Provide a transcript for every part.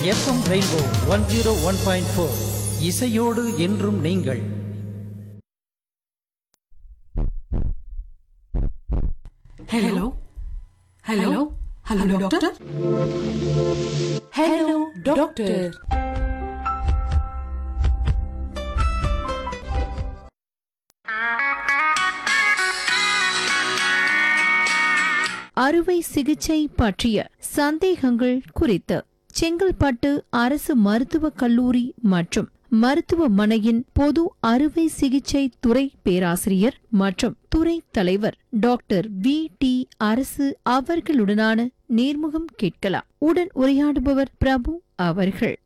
FM rainbow 101.4 இசையோடு என்றும் நீங்கள். Hello hello hello doctor. Hello doctor. அறுவை சிகிச்சை பற்றிய சந்தேகங்கள் குறித்து செங்கல்பட்டு அரசு மருத்துவக் கல்லூரி மற்றும் மருத்துவமனையின் பொது அறுவை சிகிச்சை துறை பேராசிரியர் மற்றும் துறை தலைவர் டாக்டர் வி.டி. அரசு அவர்களுடனான நேர்முகம் கேட்கலாம். உடன் உரையாடுபவர் பிரபு அவர்கள்.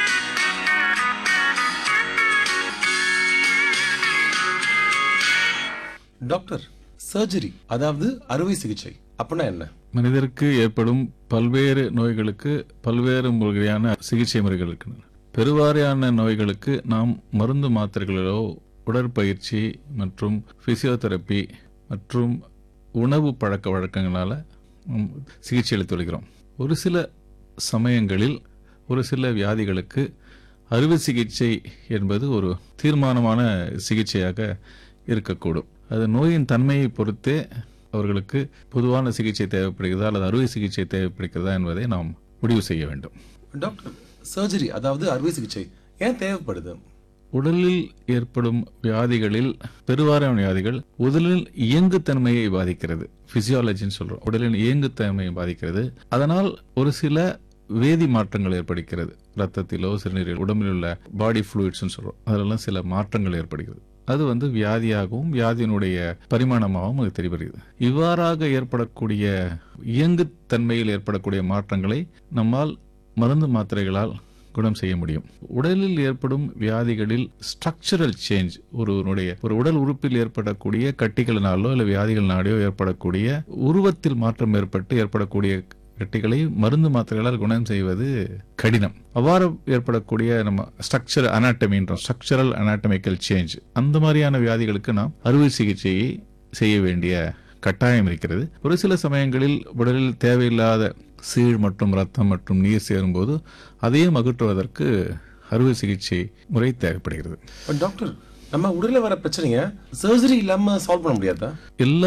டாக்டர், சர்ஜரி அதாவது அறுவை சிகிச்சை அப்படின்னா என்ன? மனிதருக்கு ஏற்படும் பல்வேறு நோய்களுக்கு பல்வேறு வகையான சிகிச்சை முறைகள் இருக்கின்றன. பெருவாரியான நோய்களுக்கு நாம் மருந்து மாத்திரைகளோ உடற்பயிற்சி மற்றும் பிசியோதெரப்பி மற்றும் உணவு பழக்க வழக்கங்களால் சிகிச்சை அளித்து வருகிறோம். ஒரு சில சமயங்களில் ஒரு சில வியாதிகளுக்கு அறுவை சிகிச்சை என்பது ஒரு தீர்மானமான சிகிச்சையாக இருக்கக்கூடும். அது நோயின் தன்மையை பொறுத்தே அவர்களுக்கு பொதுவான சிகிச்சை தேவைப்படுகிறதா அல்லது அறுவை சிகிச்சை தேவைப்படுகிறதா என்பதை நாம் முடிவு செய்ய வேண்டும். டாக்டர், சர்ஜரி அதாவது அறுவை சிகிச்சை ஏன் தேவைப்படுது? உடலில் ஏற்படும் வியாதிகளில் பெருவாரியான வியாதிகள் உடலில் இயங்குத்தன்மையை பாதிக்கிறது. பிசியாலஜின்னு சொல்றோம். உடலின் இயங்குத்தன்மையை பாதிக்கிறது. அதனால் ஒரு சில வேதி மாற்றங்கள் ஏற்படுகிறது. ரத்தத்திலோ சிறுநீரில் உடம்பில் உள்ள பாடி ஃப்ளூயிட்ஸ் சொல்றோம். அதெல்லாம் சில மாற்றங்கள் ஏற்படுகிறது. அது வியாதியாகவும் வியாதியினுடைய பரிமாணமாகவும் அது தெரிகிறது. இவ்வாறாக ஏற்படக்கூடிய இயங்குத்தன்மையில் ஏற்படக்கூடிய மாற்றங்களை நம்மால் மருந்து மாத்திரைகளால் குணம் செய்ய முடியும். உடலில் ஏற்படும் வியாதிகளில் ஸ்ட்ரக்சரல் சேஞ்ச், ஒரு உடல் உறுப்பில் ஏற்படக்கூடிய கட்டிகளினாலோ இல்லை வியாதிகளினாலோ ஏற்படக்கூடிய உருவத்தில் மாற்றம் ஏற்பட்டு ஏற்படக்கூடிய கட்டிகளை மருந்து மாத்திரைகளால் குணம் செய்வது கடினம். அவ்வாறு ஏற்படக்கூடிய நம்ம ஸ்ட்ரக்சரல் அனாட்டமிக்கல் சேஞ்ச், அந்த மாதிரியான வியாதிகளுக்கு நாம் அறுவை சிகிச்சையை செய்ய வேண்டிய கட்டாயம் இருக்கிறது. ஒரு சில சமயங்களில் உடலில் தேவையில்லாத சீழ் மற்றும் ரத்தம் மற்றும் நீர் சேரும்போது அதையும் அகற்றுவதற்கு அறுவை சிகிச்சை முறை தேவைப்படுகிறது. டாக்டர், நம்ம உடலில் வர பிரச்சனையை சர்ஜரி இல்லாம சால்வ் பண்ண முடியாதா? எல்லா